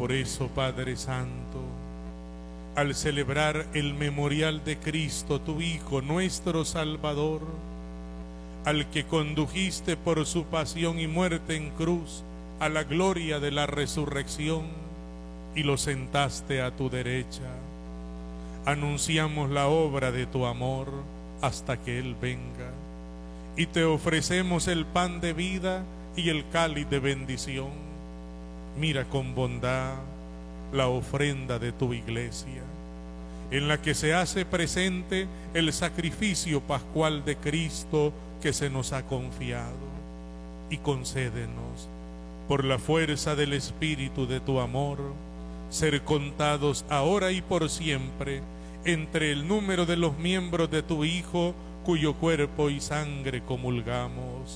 Por eso, Padre Santo, al celebrar el memorial de Cristo, tu Hijo, nuestro Salvador, al que condujiste por su pasión y muerte en cruz a la gloria de la resurrección y lo sentaste a tu derecha, anunciamos la obra de tu amor hasta que Él venga, y te ofrecemos el pan de vida y el cáliz de bendición. Mira con bondad la ofrenda de tu iglesia, en la que se hace presente el sacrificio pascual de Cristo que se nos ha confiado, y concédenos, por la fuerza del Espíritu de tu amor, ser contados ahora y por siempre entre el número de los miembros de tu Hijo, cuyo cuerpo y sangre comulgamos.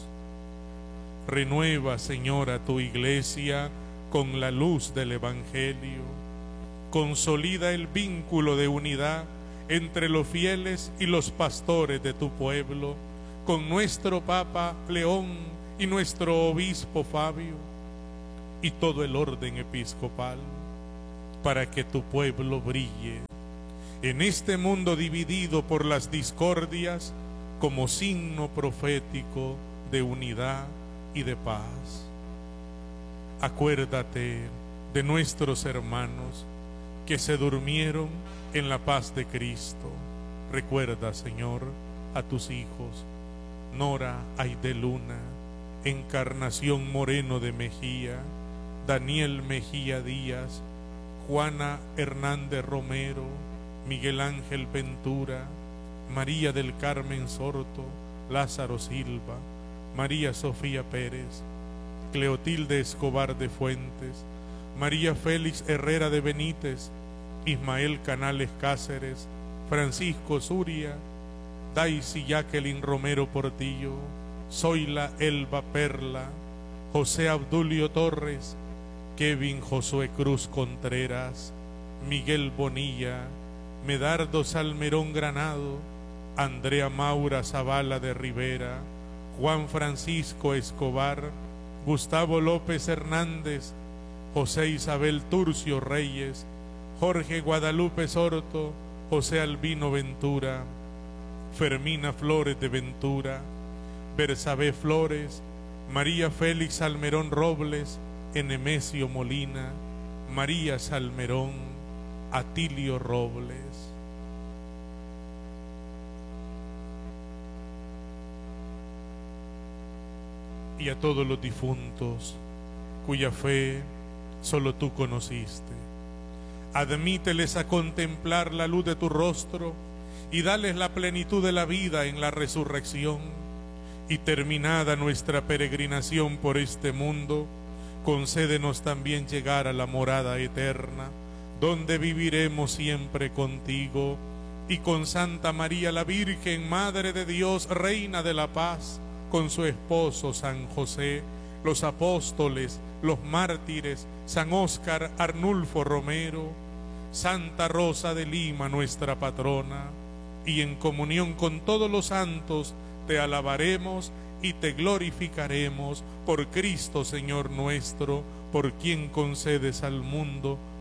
Renueva, Señor, a tu iglesia con la luz del Evangelio. Consolida el vínculo de unidad entre los fieles y los pastores de tu pueblo, con nuestro Papa León y nuestro Obispo Fabio, y todo el orden episcopal, para que tu pueblo brille en este mundo dividido por las discordias como signo profético de unidad y de paz. Acuérdate de nuestros hermanos que se durmieron en la paz de Cristo. Recuerda, Señor, a tus hijos Nora Aide Luna, Encarnación Moreno de Mejía, Daniel Mejía Díaz, Juana Hernández Romero, Miguel Ángel Ventura, María del Carmen Sorto, Lázaro Silva, María Sofía Pérez, Cleotilde Escobar de Fuentes, María Félix Herrera de Benítez, Ismael Canales Cáceres, Francisco Zuria, Daisy Jacqueline Romero Portillo, Zoila Elba Perla, José Abdulio Torres, Kevin Josué Cruz Contreras, Miguel Bonilla, Medardo Salmerón Granado, Andrea Maura Zavala de Rivera, Juan Francisco Escobar, Gustavo López Hernández, José Isabel Turcio Reyes, Jorge Guadalupe Sorto, José Albino Ventura, Fermina Flores de Ventura, Bersabé Flores, María Félix Salmerón Robles, Enemesio Molina, María Salmerón, Atilio Robles. Y a todos los difuntos cuya fe solo tú conociste, admíteles a contemplar la luz de tu rostro y dales la plenitud de la vida en la resurrección. Y terminada nuestra peregrinación por este mundo, concédenos también llegar a la morada eterna, donde viviremos siempre contigo y con Santa María la Virgen, Madre de Dios, Reina de la Paz, con su esposo San José, los apóstoles, los mártires, San Óscar Arnulfo Romero, Santa Rosa de Lima, nuestra patrona, y en comunión con todos los santos te alabaremos y te glorificaremos por Cristo Señor nuestro, por quien concedes al mundo